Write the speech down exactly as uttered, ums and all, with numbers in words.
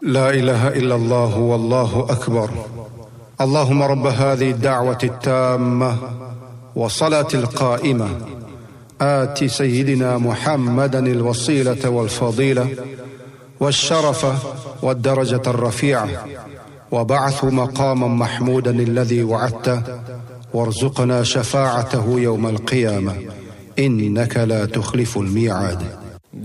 لا إله إلا الله والله أكبر. اللهم رب هذه الدعوة التامة والصلاة القائمة آت سيدنا محمدا الوسيلة والفضيلة والشرف والدرجة الرفيعة، وبعث مقاما محمودا الذي وعدته، وارزقنا شفاعته يوم القيامة إنك لا تخلف الميعاد.